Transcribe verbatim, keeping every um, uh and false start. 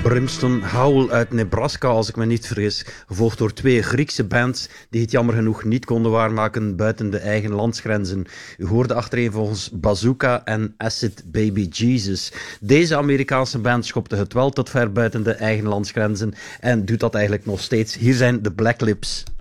Brimstone Howl uit Nebraska, als ik me niet vergis, gevolgd door twee Griekse bands die het jammer genoeg niet konden waarmaken buiten de eigen landsgrenzen. U hoorde achtereenvolgens Bazooka en Acid Baby Jesus. Deze Amerikaanse band schopte het wel tot ver buiten de eigen landsgrenzen en doet dat eigenlijk nog steeds. Hier zijn de Black Lips.